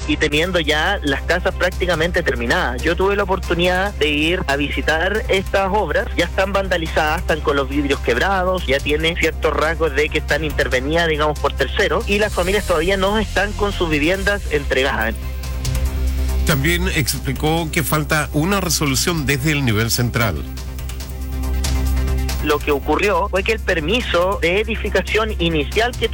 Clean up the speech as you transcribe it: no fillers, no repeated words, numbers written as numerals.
y teniendo ya las casas prácticamente terminadas. Yo tuve la oportunidad de ir a visitar estas obras, ya están vandalizadas, están con los vidrios quebrados, ya tienen ciertos rasgos de que están intervenidas, digamos, por terceros, y las familias todavía no están con sus viviendas entregadas. También explicó que falta una resolución desde el nivel central. Lo que ocurrió fue que el permiso de edificación inicial que